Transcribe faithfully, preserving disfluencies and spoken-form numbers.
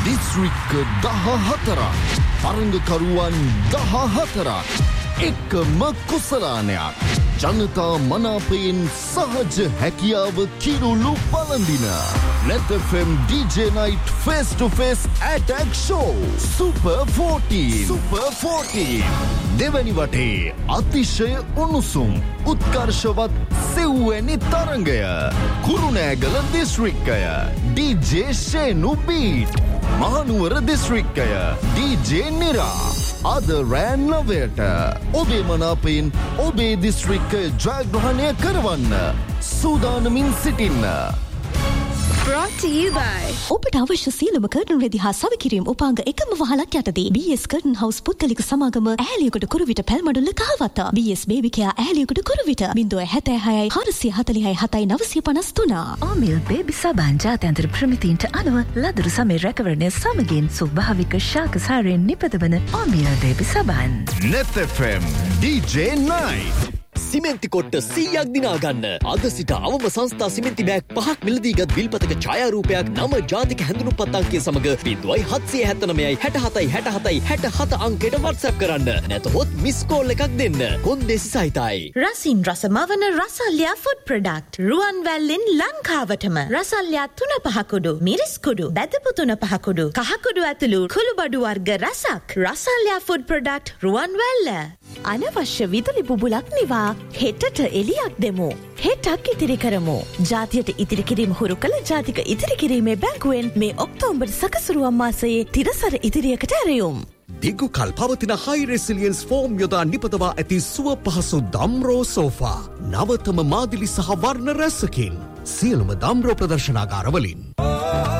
දිස්ත්‍රික්ක දහහතරක් තරඟකරුවන් දහහතරක් එකම කුසලානයක් ජනතා මනාපයෙන් සහජ හැකියාව කිරුළු පළඳින net F M D J Night face to face attack show Super fourteen Super fourteen දෙවැනි වටේ අතිශය උණුසුම් උත්කර්ෂවත් සෙව්වැනි තරඟය Kurunegala දිස්ත්‍රික්කය D J ෂේනු beat Mahanuwara දිස්ත්‍රික්කය D J නිරා අද රෑ නවයට ඔබේ මනාපයෙන් ඔබේ දිස්ත්‍රික්කය ජයග්‍රහණය කරවන්න සූදානමින් සිටින්න. Brought to you by ඔබට අවශ්‍ය සියලුම කර්ටන් රෙදි හා සවිකිරීම උපාංග එකම වහලක් යටතේ B S කර්ටන් හවුස් පුද්ගලික සමාගම ඇහැලියකට Kuruwita Pelmadulla Kahawatta B S baby care ඇහැලියකට Kuruwita zero सात छह හාරසිය හතළිහයි හතයි නවසිය පනස් තුන Amil baby සබන් ජාත්‍යන්තර ප්‍රමිතීන්ට අනුව ලදරු සමේ රැකවරණය සමගින් ස්වභාවික ශාකසාරයෙන් නිපදවන Amil baby සබන් net F M D J Night සිමෙන්ති කොට්ට සීයක් දිනා ගන්න. අද සිට අවම සංස්ථා සිමෙන්ති බෑග් පහක් මිලදීගත් විල්පතක ඡායාරූපයක් නම ජාතික හැඳුනුම්පත් අංකය සමග ज़ीरो सात छह नौ छह सात सात सात सात सात අංකයට WhatsApp කරන්න. නැතහොත් මිස් කෝල් එකක් දෙන්න. කොන්දේසි සහිතයි. රසින් රසමවන රසල්යා ෆුඩ් ප්‍රොඩක්ට් රුවන්වැල්ලෙන් ලංකාවටම රසල්යා තුන පහ කුඩු මිරිස් කුඩු බැදපු තුන පහ කුඩු කහ කුඩු ඇතුළු කුළුබඩු වර්ග රසක් රසල්යා ෆුඩ් ප්‍රොඩක්ට් රුවන්වැල්ල. අනවශ්‍ය විදුලි බුබුලක් නිවා හෙටට එලියක් දෙමු. හෙටක් ඉතිරි කරමු. ජාතියට ඉතිරි කිරීම හුරු කළ ජාතික ඉතිරි කිරීමේ බැංකුවෙන් මේ ඔක්තෝබර් සකසුරුවම් මාසයේ තිරසර ඉදිරියකට ඇරයුම්. දිගු කල් පවතින high resilience ෆෝම් යොදා නිපදවා ඇති සුව පහසු දම්රෝ සෝෆා. නවතම මාදිලි සහ වර්ණ රැසකින් සියලුම දම්රෝ ප්‍රදර්ශනාගාරවලින්